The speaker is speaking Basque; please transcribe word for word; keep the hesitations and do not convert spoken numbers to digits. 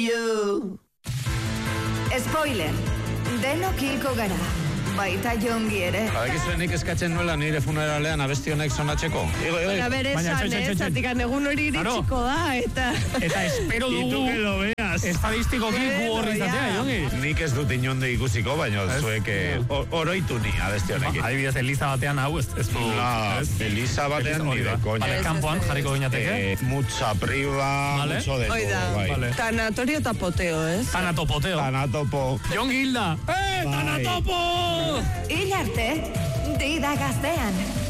you. Spoiler, denok hilko gara. Baita jongi ere. Badakizue nik eskatzen nuela nire funeralean abesti honek sonatzeko. Baina bere esan, ez, zatikan egun hori iritsiko da, eta... Eta espero dugu estadistikoki gu horri zatea, jongi. Nik ez dut inonde ikusiko, baina zuek oroitu ni abesti honekin. Adibidez, Eliza batean hau, ez du... Eliza batean ni de koña. Vale, kanpoan jarriko gineateke. Mucha priva, mucho de todo. Tanatorio eta poteo, ez? Tanatopoteo. Tanatopo. Jongi Hilda. Eh, Tanatopo! Hil arte, dida gaztean.